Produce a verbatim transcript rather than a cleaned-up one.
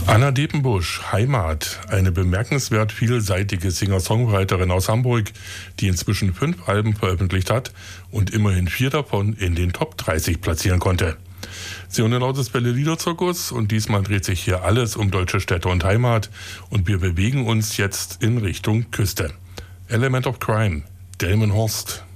Anna Depenbusch, Heimat, eine bemerkenswert vielseitige Singer-Songwriterin aus Hamburg, die inzwischen fünf Alben veröffentlicht hat und immerhin vier davon in den Top dreißig platzieren konnte. Sie hören den Lautes Welle Liederzirkus und diesmal dreht sich hier alles um deutsche Städte und Heimat und wir bewegen uns jetzt in Richtung Küste. Element of Crime, Delmenhorst.